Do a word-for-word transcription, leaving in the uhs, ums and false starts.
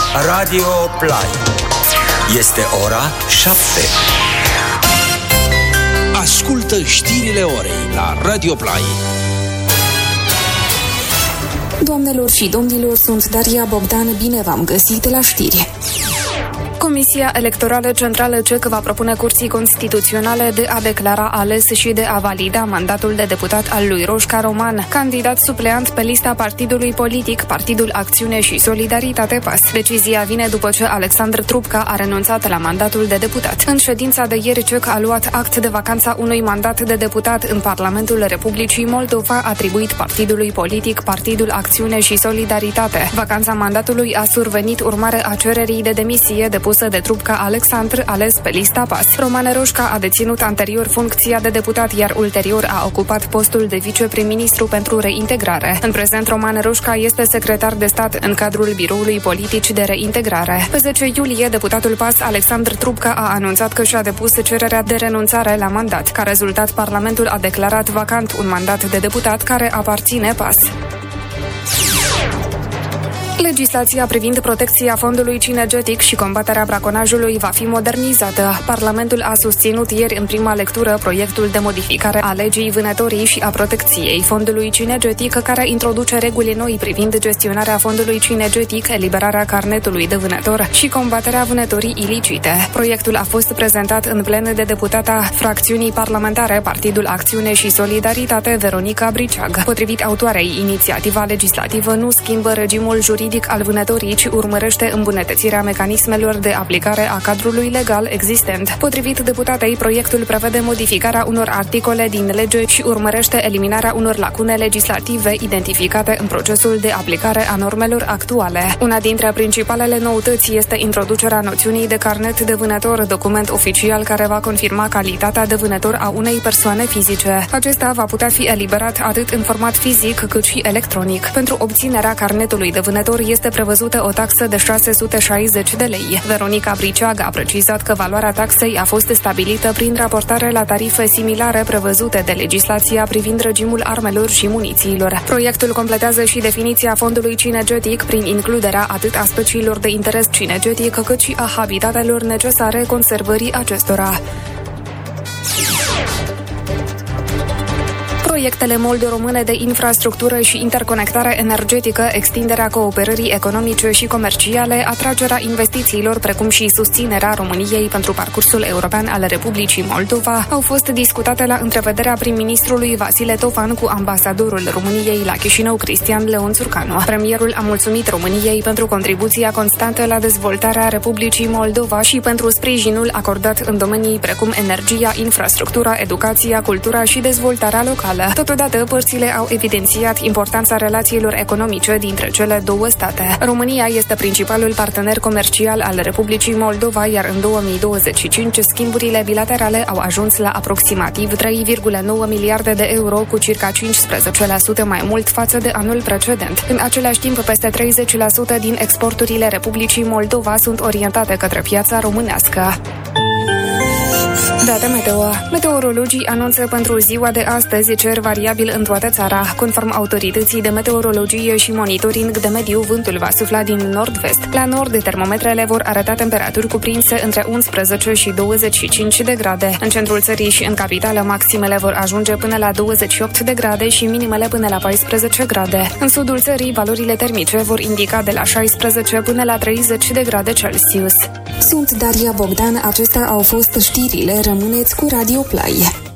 Radio Play. Este ora șapte. Ascultă știrile orei la Radio Play. Doamnelor și domnilor, sunt Daria Bogdan, bine v-am găsit la știri. Comisia Electorală Centrală Cecă va propune Curții Constituționale de a declara ales și de a valida mandatul de deputat al lui Roșca Roman, candidat supleant pe lista partidului politic Partidul Acțiune și Solidaritate PAS. Decizia vine după ce Alexandru Trubca a renunțat la mandatul de deputat. În ședința de ieri, Cec a luat act de vacanța unui mandat de deputat în Parlamentul Republicii Moldova, atribuit partidului politic Partidul Acțiune și Solidaritate. Vacanța mandatului a survenit urmare a cererii de demisie depusă de Trubca Alexandru, ales pe lista PAS. Roman Roșca a deținut anterior funcția de deputat, iar ulterior a ocupat postul de viceprim-ministru pentru reintegrare. În prezent, Roman Roșca este secretar de stat în cadrul Biroului Politic de Reintegrare. Pe zece iulie, deputatul PAS Alexandru Trubca a anunțat că și-a depus cererea de renunțare la mandat. Ca rezultat, Parlamentul a declarat vacant un mandat de deputat care aparține PAS. Legislația privind protecția fondului cinegetic și combaterea braconajului va fi modernizată. Parlamentul a susținut ieri în prima lectură proiectul de modificare a legii vânătorii și a protecției fondului cinegetic, care introduce reguli noi privind gestionarea fondului cinegetic, eliberarea carnetului de vânător și combaterea vânătorii ilicite. Proiectul a fost prezentat în plen de deputata fracțiunii parlamentare Partidul Acțiune și Solidaritate, Veronica Briceag. Potrivit autoarei, inițiativa legislativă nu schimbă regimul juridic al vânătorii, ci urmărește îmbunătățirea mecanismelor de aplicare a cadrului legal existent. Potrivit deputatei, proiectul prevede modificarea unor articole din lege și urmărește eliminarea unor lacune legislative identificate în procesul de aplicare a normelor actuale. Una dintre principalele noutăți este introducerea noțiunii de carnet de vânător, document oficial care va confirma calitatea de vânător a unei persoane fizice. Acesta va putea fi eliberat atât în format fizic cât și electronic. Pentru obținerea carnetului de vânător este prevăzută o taxă de șase sute șaizeci de lei. Veronica Briceag a precizat că valoarea taxei a fost stabilită prin raportare la tarife similare prevăzute de legislația privind regimul armelor și munițiilor. Proiectul completează și definiția fondului cinegetic prin includerea atât a speciilor de interes cinegetic cât și a habitatelor necesare conservării acestora. Proiectele moldo-române de infrastructură și interconectare energetică, extinderea cooperării economice și comerciale, atragerea investițiilor, precum și susținerea României pentru parcursul european al Republicii Moldova, au fost discutate la întrevederea prim-ministrului Vasile Tofan cu ambasadorul României la Chișinău, Cristian Leon Țurcanu. Premierul a mulțumit României pentru contribuția constantă la dezvoltarea Republicii Moldova și pentru sprijinul acordat în domenii precum energia, infrastructura, educația, cultura și dezvoltarea locală. Totodată, părțile au evidențiat importanța relațiilor economice dintre cele două state. România este principalul partener comercial al Republicii Moldova, iar în două mii douăzeci și cinci schimburile bilaterale au ajuns la aproximativ trei virgulă nouă miliarde de euro, cu circa cincisprezece la sută mai mult față de anul precedent. În același timp, peste treizeci la sută din exporturile Republicii Moldova sunt orientate către piața românească. Date meteo. Meteorologii anunță pentru ziua de astăzi cer variabil în toată țara. Conform autorității de meteorologie și monitoring de mediu, vântul va sufla din nord-vest. La nord, termometrele vor arăta temperaturi cuprinse între unsprezece și douăzeci și cinci de grade. În centrul țării și în capitală, maximele vor ajunge până la douăzeci și opt de grade și minimele până la paisprezece grade. În sudul țării, valorile termice vor indica de la șaisprezece până la treizeci de grade Celsius. Sunt Daria Bogdan, acestea au fost știrile. Rămâneți cu Radio Play.